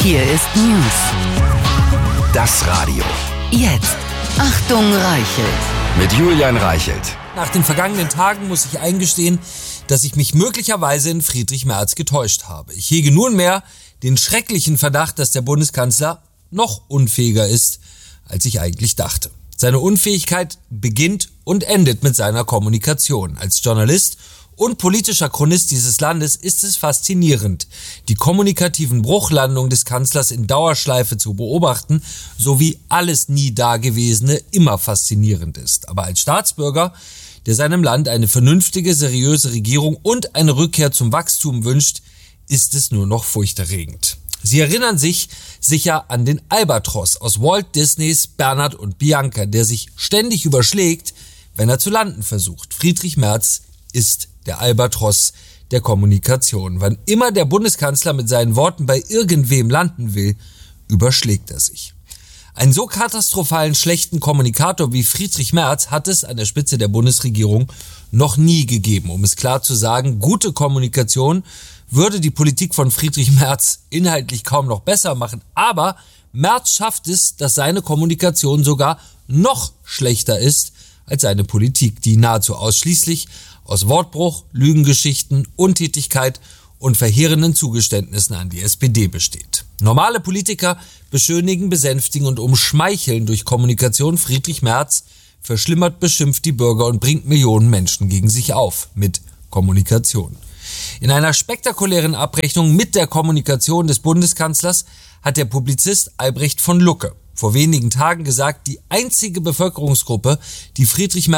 Hier ist News. Das Radio. Jetzt. Achtung, Reichelt. Mit Julian Reichelt. Nach den vergangenen Tagen muss ich eingestehen, dass ich mich möglicherweise in Friedrich Merz getäuscht habe. Ich hege nunmehr den schrecklichen Verdacht, dass der Bundeskanzler noch unfähiger ist, als ich eigentlich dachte. Seine Unfähigkeit beginnt und endet mit seiner Kommunikation. Als Journalist und politischer Chronist dieses Landes ist es faszinierend, die kommunikativen Bruchlandungen des Kanzlers in Dauerschleife zu beobachten, so wie alles nie Dagewesene immer faszinierend ist. Aber als Staatsbürger, der seinem Land eine vernünftige, seriöse Regierung und eine Rückkehr zum Wachstum wünscht, ist es nur noch furchterregend. Sie erinnern sich sicher an den Albatros aus Walt Disneys Bernhard und Bianca, der sich ständig überschlägt, wenn er zu landen versucht. Friedrich Merz ist der Albatros der Kommunikation. Wann immer der Bundeskanzler mit seinen Worten bei irgendwem landen will, überschlägt er sich. Einen so katastrophalen schlechten Kommunikator wie Friedrich Merz hat es an der Spitze der Bundesregierung noch nie gegeben. Um es klar zu sagen, gute Kommunikation würde die Politik von Friedrich Merz inhaltlich kaum noch besser machen. Aber Merz schafft es, dass seine Kommunikation sogar noch schlechter ist als seine Politik, die nahezu ausschließlich aus Wortbruch, Lügengeschichten, Untätigkeit und verheerenden Zugeständnissen an die SPD besteht. Normale Politiker beschönigen, besänftigen und umschmeicheln durch Kommunikation. Friedrich Merz verschlimmert, beschimpft die Bürger und bringt Millionen Menschen gegen sich auf mit Kommunikation. In einer spektakulären Abrechnung mit der Kommunikation des Bundeskanzlers hat der Publizist Albrecht von Lucke vor wenigen Tagen gesagt, die einzige Bevölkerungsgruppe, die Friedrich Merz